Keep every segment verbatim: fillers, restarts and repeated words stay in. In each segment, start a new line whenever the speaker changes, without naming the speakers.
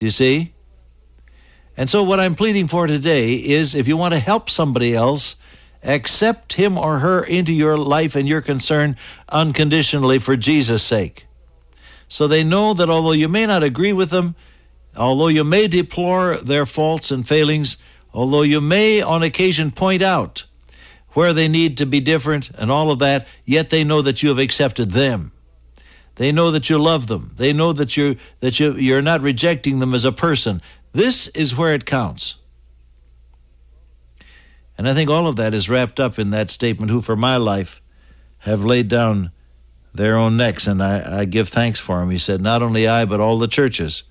You see? And so what I'm pleading for today is if you want to help somebody else, accept him or her into your life and your concern unconditionally for Jesus' sake. So they know that although you may not agree with them, although you may deplore their faults and failings, although you may on occasion point out where they need to be different and all of that, yet they know that you have accepted them. They know that you love them. They know that you that you you're not rejecting them as a person. This is where it counts. And I think all of that is wrapped up in that statement, who for my life have laid down their own necks, and I, I give thanks for them. He said, not only I, but all the churches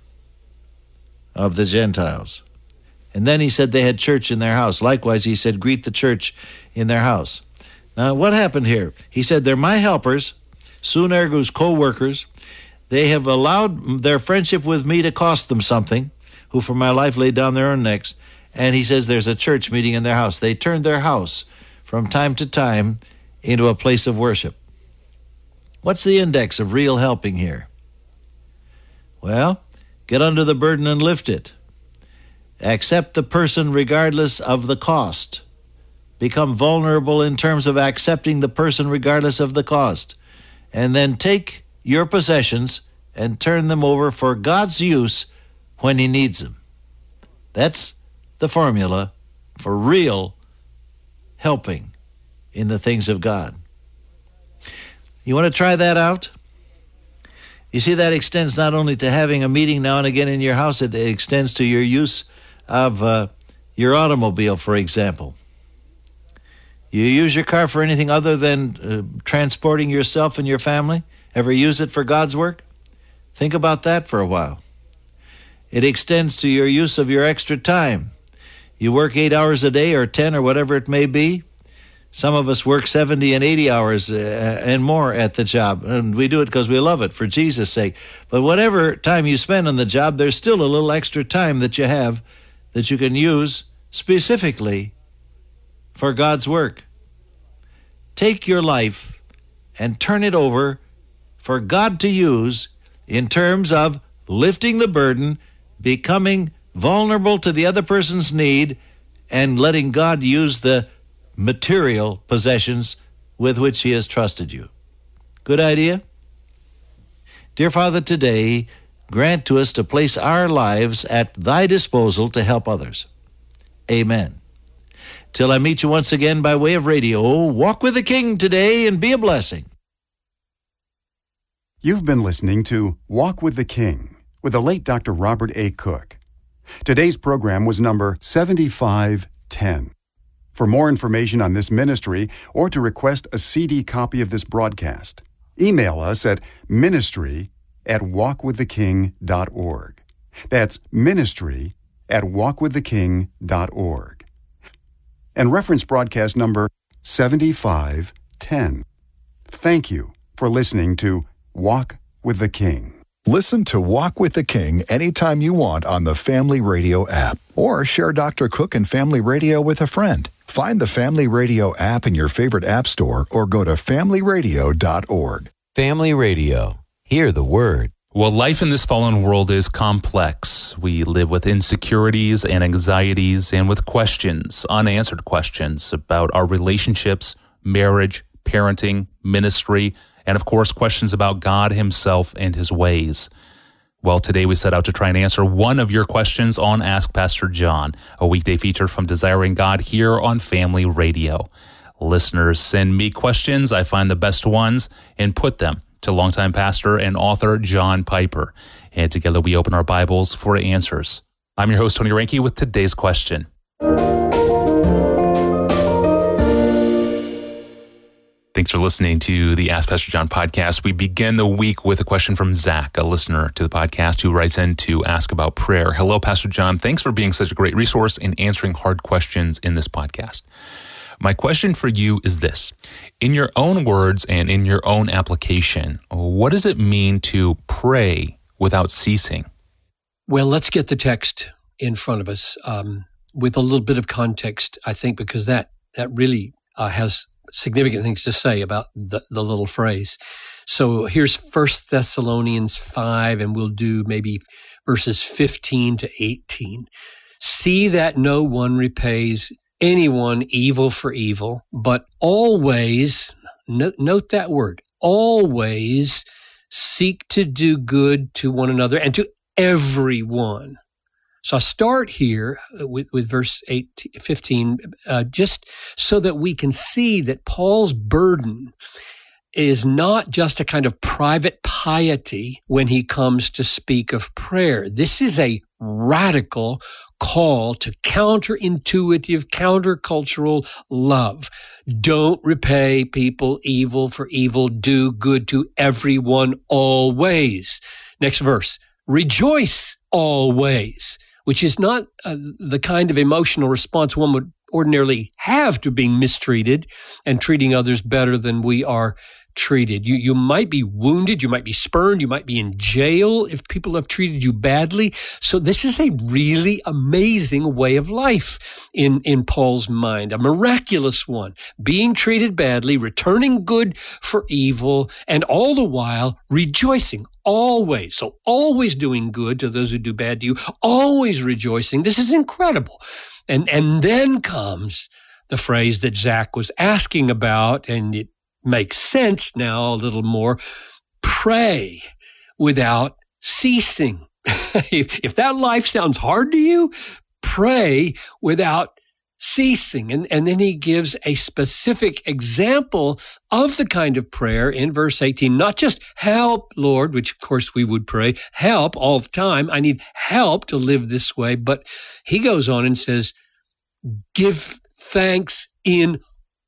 of the Gentiles. And then he said they had church in their house. Likewise, he said, greet the church in their house. Now, what happened here? He said, they're my helpers, soon ergo's co-workers. They have allowed their friendship with me to cost them something, who for my life laid down their own necks. And he says there's a church meeting in their house. They turned their house from time to time into a place of worship. What's the index of real helping here? Well, get under the burden and lift it. Accept the person regardless of the cost. Become vulnerable in terms of accepting the person regardless of the cost. And then take your possessions and turn them over for God's use when he needs them. That's the formula for real helping in the things of God. You want to try that out? You see, that extends not only to having a meeting now and again in your house, it extends to your use of uh, your automobile, for example. You use your car for anything other than uh, transporting yourself and your family? Ever use it for God's work? Think about that for a while. It extends to your use of your extra time. You work eight hours a day or ten or whatever it may be. Some of us work seventy and eighty hours uh, and more at the job, and we do it because we love it, for Jesus' sake. But whatever time you spend on the job, there's still a little extra time that you have that you can use specifically for God's work. Take your life and turn it over for God to use in terms of lifting the burden, becoming vulnerable to the other person's need, and letting God use the material possessions with which he has trusted you. Good idea? Dear Father, today, grant to us to place our lives at thy disposal to help others. Amen. Till I meet you once again by way of radio, walk with the King today and be a blessing.
You've been listening to Walk with the King with the late Doctor Robert A. Cook. Today's program was number seventy-five ten. For more information on this ministry or to request a C D copy of this broadcast, email us at ministry at walk with the king dot org. That's ministry at walk with the king dot org. And reference broadcast number seventy-five ten. Thank you for listening to Walk with the King.
Listen to Walk with the King anytime you want on the Family Radio app, or share Doctor Cook and Family Radio with a friend. Find the Family Radio app in your favorite app store or go to family radio dot org.
Family Radio. Hear the word.
Well, life in this fallen world is complex. We live with insecurities and anxieties and with questions, unanswered questions about our relationships, marriage, parenting, ministry, and of course, questions about God himself and his ways. Well, today we set out to try and answer one of your questions on Ask Pastor John, a weekday feature from Desiring God here on Family Radio. Listeners send me questions. I find the best ones and put them to longtime pastor and author John Piper. And together we open our Bibles for answers. I'm your host, Tony Reinke, with today's question. Thanks for listening to the Ask Pastor John podcast. We begin the week with a question from Zach, a listener to the podcast, who writes in to ask about prayer. Hello, Pastor John. Thanks for being such a great resource in answering hard questions in this podcast. My question for you is this. In your own words and in your own application, what does it mean to pray without ceasing?
Well, let's get the text in front of us um, with a little bit of context, I think, because that, that really uh, has significant things to say about the, the little phrase. So here's First Thessalonians five, and we'll do maybe verses fifteen to eighteen. See that no one repays anyone evil for evil, but always, note, note that word, always seek to do good to one another and to everyone. So I start here with, with verse eight, fifteen, uh, just so that we can see that Paul's burden is not just a kind of private piety when he comes to speak of prayer. This is a radical call to counterintuitive, countercultural love. Don't repay people evil for evil. Do good to everyone always. Next verse. Rejoice always, which is not uh, the kind of emotional response one would ordinarily have to being mistreated and treating others better than we are treated. You you might be wounded, you might be spurned, you might be in jail if people have treated you badly. So this is a really amazing way of life in, in Paul's mind, a miraculous one. Being treated badly, returning good for evil, and all the while rejoicing always. So always doing good to those who do bad to you, always rejoicing. This is incredible. And and then comes the phrase that Zach was asking about, and it makes sense now a little more. Pray without ceasing. if, if that life sounds hard to you, pray without ceasing. And, and then he gives a specific example of the kind of prayer in verse eighteen. Not just help, Lord, which of course we would pray, help all the time. I need help to live this way. But he goes on and says, give thanks in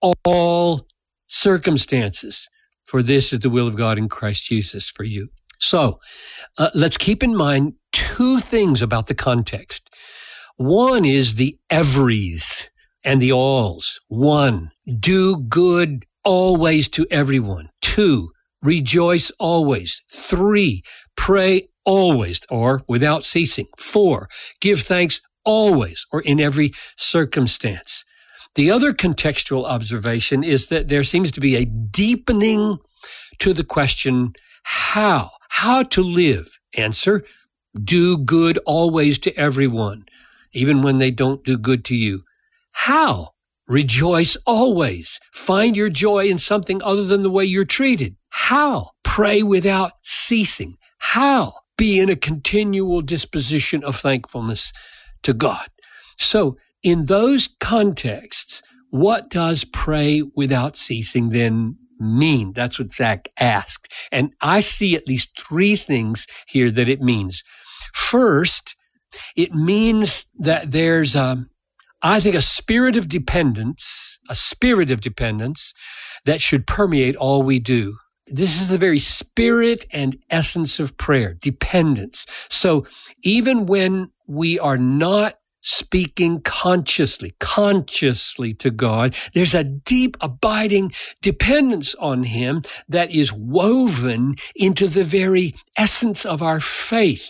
all circumstances, for this is the will of God in Christ Jesus for you. So uh, let's keep in mind two things about the context. One is the everys and the alls. One, do good always to everyone. Two, rejoice always. Three, pray always or without ceasing. Four, give thanks always or in every circumstance. The other contextual observation is that there seems to be a deepening to the question, how? How to live? Answer, do good always to everyone, even when they don't do good to you. How? Rejoice always. Find your joy in something other than the way you're treated. How? Pray without ceasing. How? Be in a continual disposition of thankfulness to God. So, in those contexts, what does pray without ceasing then mean? That's what Zach asked. And I see at least three things here that it means. First, it means that there's, a, I think, a spirit of dependence, a spirit of dependence that should permeate all we do. This is the very spirit and essence of prayer, dependence. So even when we are not speaking consciously, consciously to God, there's a deep, abiding dependence on Him that is woven into the very essence of our faith.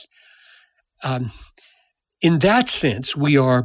Um, in that sense, we are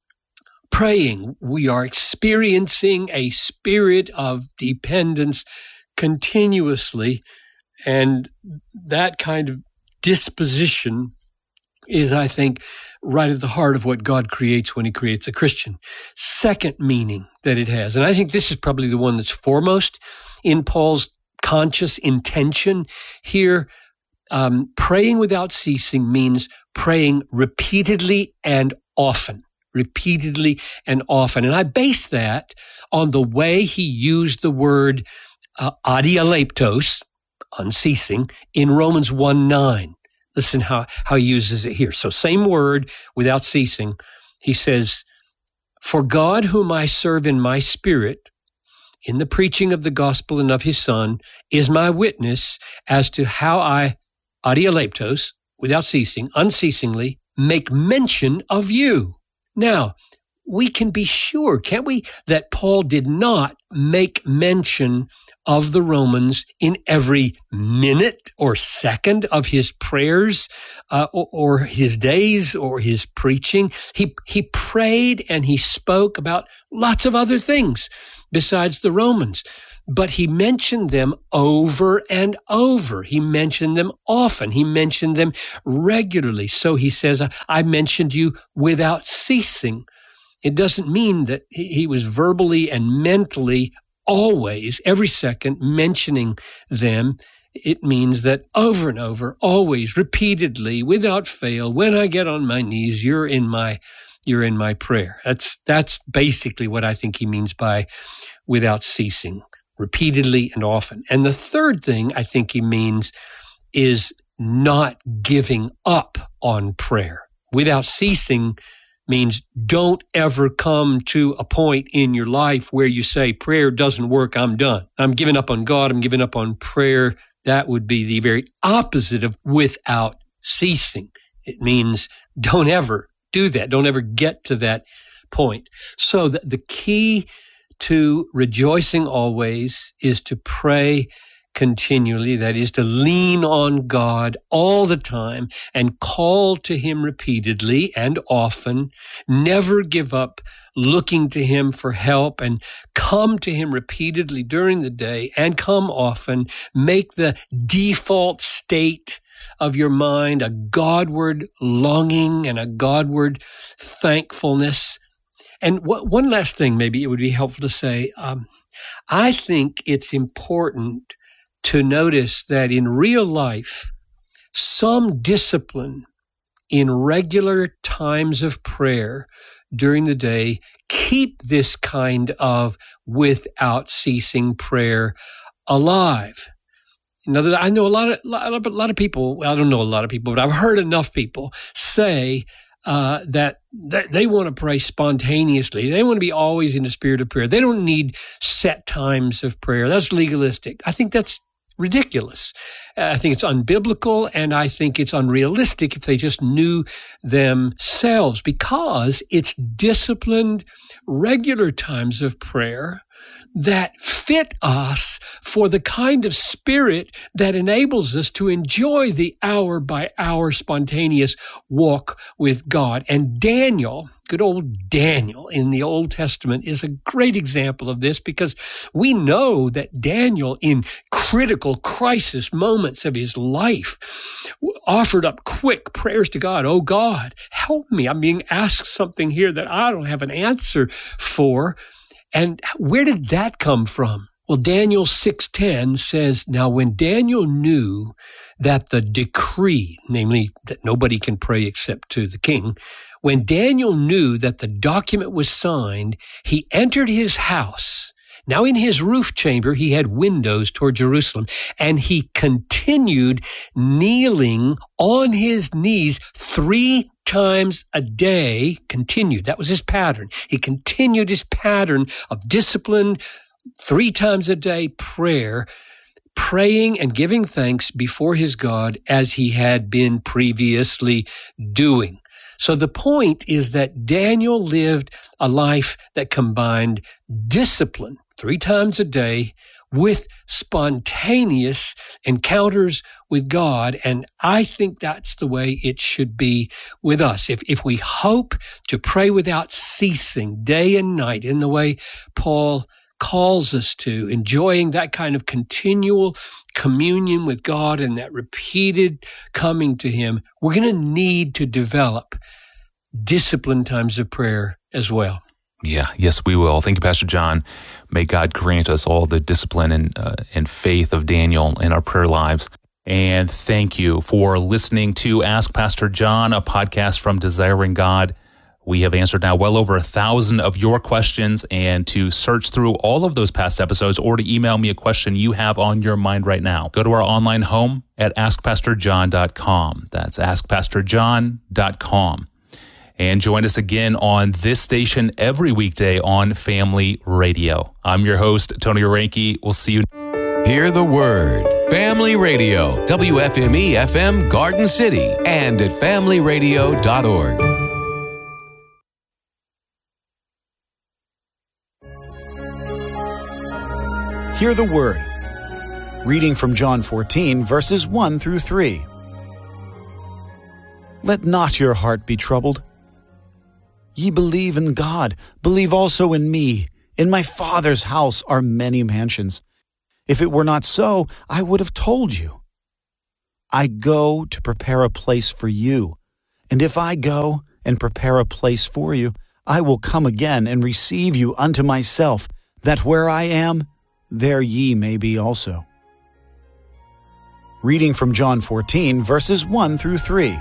praying, we are experiencing a spirit of dependence continuously, and that kind of disposition is, I think, right at the heart of what God creates when He creates a Christian. Second meaning that it has, and I think this is probably the one that's foremost in Paul's conscious intention here, um, praying without ceasing means praying repeatedly and often. Repeatedly and often. And I base that on the way he used the word uh, adialeptos, unceasing, in Romans one nine. Listen how, how he uses it here. So same word, without ceasing. He says, for God whom I serve in my spirit, in the preaching of the gospel and of his Son, is my witness as to how I, adialeptos, without ceasing, unceasingly, make mention of you. Now, we can be sure, can't we, that Paul did not make mention of the Romans in every minute or second of his prayers uh, or, or his days or his preaching. He, he prayed and he spoke about lots of other things besides the Romans. But he mentioned them over and over. He mentioned them often. He mentioned them regularly. So he says, I mentioned you without ceasing. It doesn't mean that he was verbally and mentally always, every second, mentioning them. It means that over and over, always, repeatedly, without fail, when I get on my knees, you're in my, you're in my prayer. That's, that's basically what I think he means by without ceasing, repeatedly and often. And the third thing I think he means is not giving up on prayer. Without ceasing means don't ever come to a point in your life where you say, prayer doesn't work, I'm done. I'm giving up on God, I'm giving up on prayer. That would be the very opposite of without ceasing. It means don't ever do that. Don't ever get to that point. So the, the key to rejoicing always is to pray continually. That is to lean on God all the time and call to him repeatedly and often. Never give up looking to him for help, and come to him repeatedly during the day and come often. Make the default state of your mind a Godward longing and a Godward thankfulness. And w- one last thing, maybe it would be helpful to say, um, I think it's important to notice that in real life, some discipline in regular times of prayer during the day keep this kind of without ceasing prayer alive. In other, I know a lot of a lot of people. Well, I don't know a lot of people, but I've heard enough people say uh, that, that they want to pray spontaneously. They want to be always in the spirit of prayer. They don't need set times of prayer. That's legalistic. I think that's ridiculous. I think it's unbiblical, and I think it's unrealistic if they just knew themselves, because it's disciplined, regular times of prayer that fit us for the kind of spirit that enables us to enjoy the hour by hour spontaneous walk with God. And Daniel, good old Daniel in the Old Testament, is a great example of this, because we know that Daniel, in critical crisis moments of his life, offered up quick prayers to God. Oh God, help me. I'm being asked something here that I don't have an answer for. And where did that come from? Well, Daniel six ten says, now when Daniel knew that the decree, namely that nobody can pray except to the king, when Daniel knew that the document was signed, he entered his house. Now in his roof chamber, he had windows toward Jerusalem, and he continued kneeling on his knees three times a day, continued. That was his pattern. He continued his pattern of disciplined, three times a day prayer, praying and giving thanks before his God as he had been previously doing. So the point is that Daniel lived a life that combined discipline, three times a day, with spontaneous encounters with God. And I think that's the way it should be with us. If, if we hope to pray without ceasing day and night in the way Paul calls us to, enjoying that kind of continual communion with God and that repeated coming to him, we're going to need to develop disciplined times of prayer as well.
Yeah, yes, we will. Thank you, Pastor John. May God grant us all the discipline and, uh, and faith of Daniel in our prayer lives. And thank you for listening to Ask Pastor John, a podcast from Desiring God. We have answered now well over a thousand of your questions, and to search through all of those past episodes or to email me a question you have on your mind right now, go to our online home at ask pastor john dot com. That's ask pastor john dot com. And join us again on this station every weekday on Family Radio. I'm your host, Tony Orenke. We'll see you.
Hear the word. Family Radio, W F M E F M Garden City, and at family radio dot org.
Hear the word. Reading from John fourteen, verses one through three. Let not your heart be troubled. Ye believe in God, believe also in me. In my Father's house are many mansions. If it were not so, I would have told you. I go to prepare a place for you. And if I go and prepare a place for you, I will come again and receive you unto myself, that where I am, there ye may be also. Reading from John fourteen, verses one through three.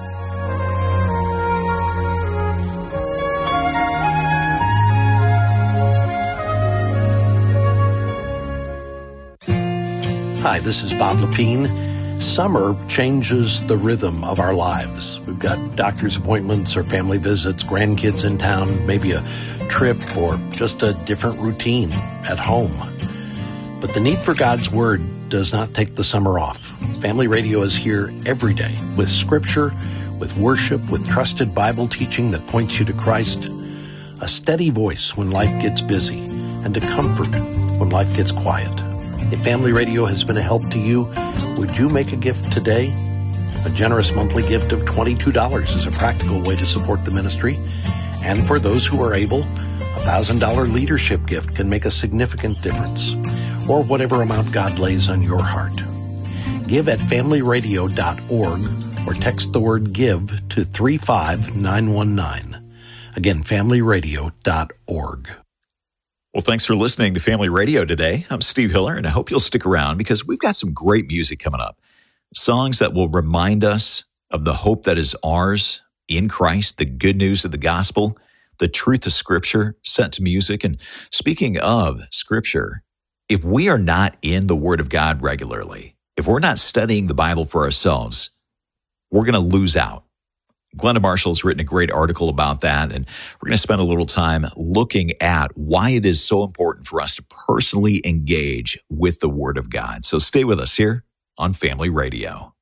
Hi, this is Bob Lepine. Summer changes the rhythm of our lives. We've got doctor's appointments or family visits, grandkids in town, maybe a trip or just a different routine at home. But the need for God's Word does not take the summer off. Family Radio is here every day with scripture, with worship, with trusted Bible teaching that points you to Christ, a steady voice when life gets busy, and a comfort when life gets quiet. If Family Radio has been a help to you, would you make a gift today? A generous monthly gift of twenty-two dollars is a practical way to support the ministry. And for those who are able, a one thousand dollars leadership gift can make a significant difference, or whatever amount God lays on your heart. Give at family radio dot org or text the word GIVE to three five nine one nine. Again, family radio dot org.
Well, thanks for listening to Family Radio today. I'm Steve Hiller, and I hope you'll stick around because we've got some great music coming up. Songs that will remind us of the hope that is ours in Christ, the good news of the gospel, the truth of Scripture set to music. And speaking of Scripture, if we are not in the Word of God regularly, if we're not studying the Bible for ourselves, we're going to lose out. Glenda Marshall has written a great article about that, and we're going to spend a little time looking at why it is so important for us to personally engage with the Word of God. So stay with us here on Family Radio.